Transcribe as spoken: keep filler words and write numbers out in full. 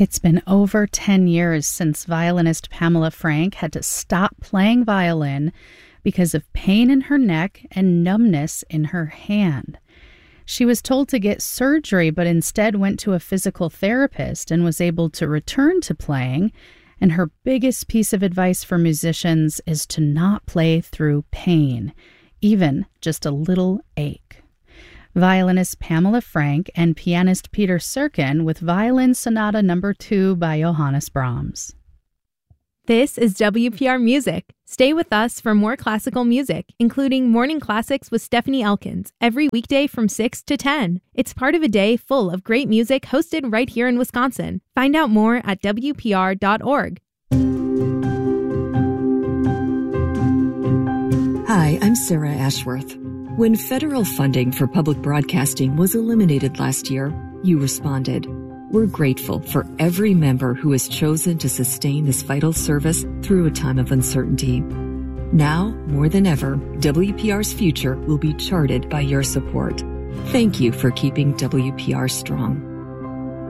It's been over ten years since violinist Pamela Frank had to stop playing violin because of pain in her neck and numbness in her hand. She was told to get surgery, but instead went to a physical therapist and was able to return to playing. And her biggest piece of advice for musicians is to not play through pain, even just a little ache. Violinist Pamela Frank and pianist Peter Serkin with Violin Sonata Number two by Johannes Brahms. This is W P R Music. Stay with us for more classical music, including Morning Classics with Stephanie Elkins, every weekday from six to ten. It's part of a day full of great music hosted right here in Wisconsin. Find out more at W P R dot org. Hi, I'm Sarah Ashworth. When federal funding for public broadcasting was eliminated last year, you responded. We're grateful for every member who has chosen to sustain this vital service through a time of uncertainty. Now, more than ever, W P R's future will be charted by your support. Thank you for keeping W P R strong.